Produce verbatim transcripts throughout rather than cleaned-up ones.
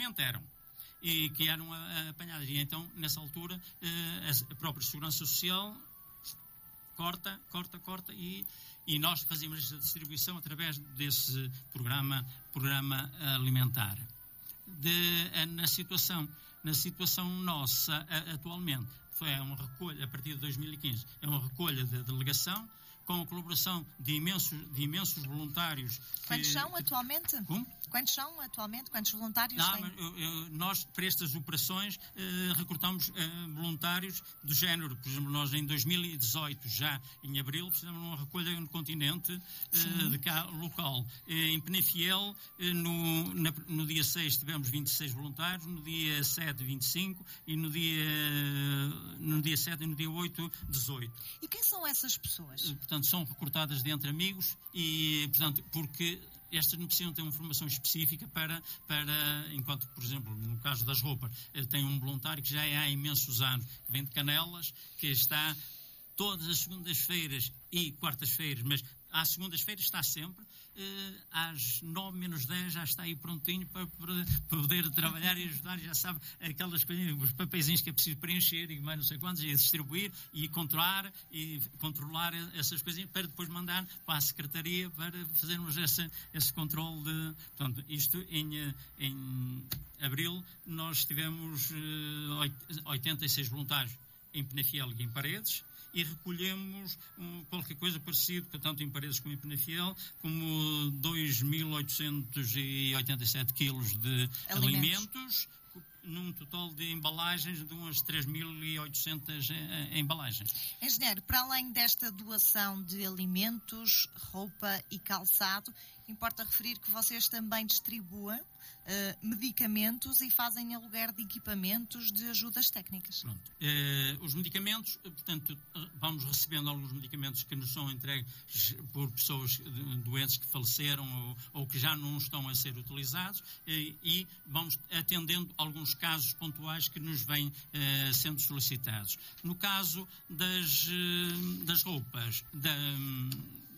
antigamente eram, e que eram apanhadas. E então, nessa altura, a própria Segurança Social corta, corta, corta, e, e nós fazíamos esta distribuição através desse programa, programa alimentar. De, na, situação, na situação nossa, atualmente, foi uma recolha, a partir de dois mil e quinze, é uma recolha de delegação, com a colaboração de imensos, de imensos voluntários. Que, Quantos são atualmente? Como? Quantos são atualmente? Quantos voluntários Não, têm? mas, eu, eu, nós, para estas operações, eh, recrutamos eh, voluntários do género. Por exemplo, nós em dois mil e dezoito, já em abril, fizemos uma recolha no continente eh, de cá, local. Eh, em Penafiel, eh, no, na, no dia seis tivemos vinte e seis voluntários, no dia sete, vinte e cinco, e no dia, no dia sete e no dia oito, dezoito. E quem são essas pessoas? Eh, portanto, são recrutadas de entre amigos e, portanto, porque estas não precisam ter uma formação específica para, para, enquanto, por exemplo, no caso das roupas, tem um voluntário que já é há imensos anos, que vem de Canelas, que está todas as segundas-feiras e quartas-feiras, mas às segundas-feiras está sempre, eh, às nove menos dez já está aí prontinho para, para poder trabalhar e ajudar, já sabe aquelas coisas, os papeizinhos que é preciso preencher e mais não sei quantos, e distribuir e controlar e controlar essas coisinhas para depois mandar para a Secretaria para fazermos esse, esse controle de... Portanto, isto em, em abril nós tivemos eh, oitenta e seis voluntários em Penafiel e em Paredes, e recolhemos um, qualquer coisa parecido, tanto em Paredes como em Penafiel, como dois mil oitocentos e oitenta e sete quilos de alimentos, alimentos num total de embalagens de umas três mil e oitocentas embalagens. Engenheiro, para além desta doação de alimentos, roupa e calçado, importa referir que vocês também distribuem uh, medicamentos e fazem aluguer de equipamentos de ajudas técnicas. Pronto. Uh, os medicamentos, portanto, vamos recebendo alguns medicamentos que nos são entregues por pessoas doentes que faleceram ou, ou que já não estão a ser utilizados, e, e vamos atendendo alguns casos pontuais que nos vêm uh, sendo solicitados. No caso das, uh, das roupas, da, um,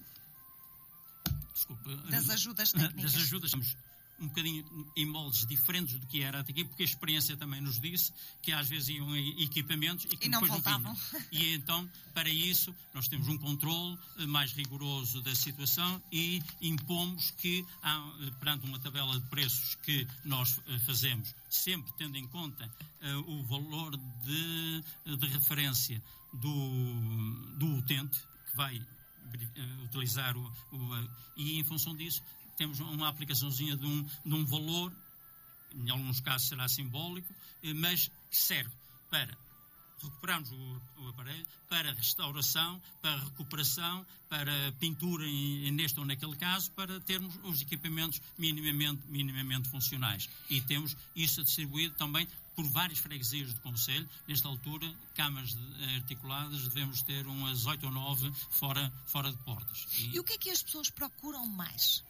desculpa, das ajudas técnicas. Das ajudas, um bocadinho em moldes diferentes do que era até aqui, porque a experiência também nos disse que às vezes iam em equipamentos e que e não depois voltavam. não vinham. E então, para isso, nós temos um controle mais rigoroso da situação e impomos que, há, perante uma tabela de preços que nós fazemos, sempre tendo em conta uh, o valor de, de referência do, do utente, que vai uh, utilizar o, o uh, e em função disso temos uma aplicaçãozinha de um, de um valor, em alguns casos será simbólico, mas que serve para recuperarmos o, o aparelho, para restauração, para recuperação, para pintura em, neste ou naquele caso, para termos os equipamentos minimamente, minimamente funcionais. E temos isso distribuído também por várias freguesias do Conselho. Nesta altura, câmaras articuladas, devemos ter umas oito ou nove fora, fora de portas. E, e o que é que as pessoas procuram mais?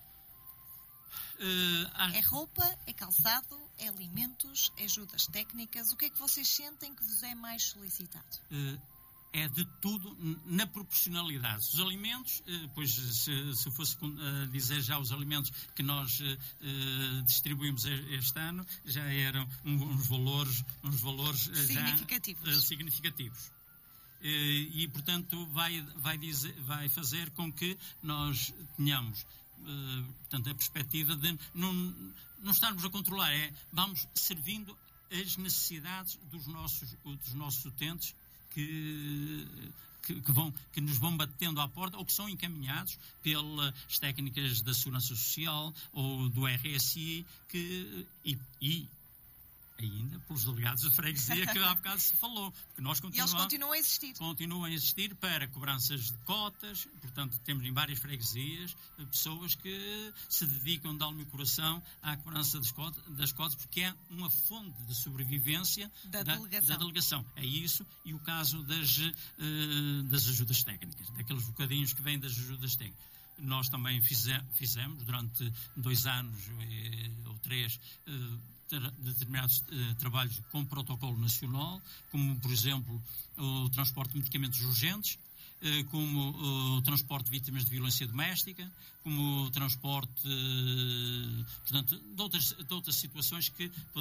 Uh, há... É roupa, é calçado, é alimentos, é ajudas técnicas? O que é que vocês sentem que vos é mais solicitado? Uh, é de tudo na proporcionalidade. Os alimentos, uh, pois se, se fosse uh, dizer já os alimentos que nós uh, uh, distribuímos este ano, já eram uns valores, uns valores uh, significativos. Já, uh, significativos. Uh, e, portanto, vai, vai, dizer, vai fazer com que nós tenhamos Uh, portanto, a perspectiva de não, não estarmos a controlar, é vamos servindo as necessidades dos nossos, dos nossos utentes que, que, que, vão, que nos vão batendo à porta ou que são encaminhados pelas técnicas da Segurança Social ou do R S I que, e, e ainda pelos delegados de freguesia que há bocado se falou. Porque nós continuamos, e eles continuam a existir. Continuam a existir para cobranças de cotas, portanto temos em várias freguesias pessoas que se dedicam de alma e coração à cobrança das cotas, das cotas porque é uma fonte de sobrevivência da, da, delegação. da delegação. É isso e o caso das, uh, das ajudas técnicas, daqueles bocadinhos que vêm das ajudas técnicas. Nós também fize, fizemos durante dois anos eh, ou três eh, ter, determinados eh, trabalhos com protocolo nacional, como, por exemplo, o transporte de medicamentos urgentes, eh, como o transporte de vítimas de violência doméstica, como o transporte, eh, portanto, de outras, de outras situações que